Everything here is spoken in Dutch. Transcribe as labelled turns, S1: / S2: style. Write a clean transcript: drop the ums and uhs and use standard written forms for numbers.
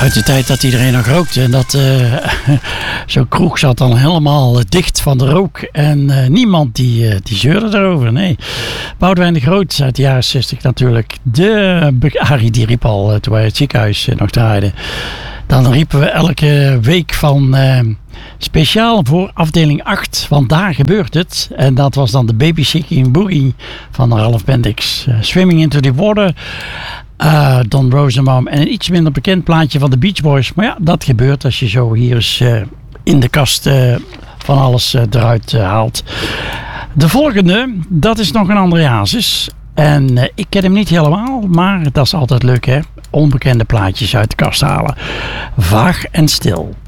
S1: Uit de tijd dat iedereen nog rookte. En dat zo'n kroeg zat dan helemaal dicht van de rook. En niemand die zeurde erover. Nee. Boudewijn de Groot uit de jaren 60 natuurlijk. Harry die riep al toen wij het ziekenhuis nog draaiden. Dan riepen we elke week van speciaal voor afdeling 8. Want daar gebeurt het. En dat was dan de Baby Shaking Boogie van Ralph Bendix. Swimming into the Water. Don Rosenbaum en een iets minder bekend plaatje van de Beach Boys. Maar ja, dat gebeurt als je zo hier eens in de kast van alles eruit haalt. De volgende, dat is nog een André Hazes. En ik ken hem niet helemaal, maar dat is altijd leuk hè. Onbekende plaatjes uit de kast halen. Vaag en stil.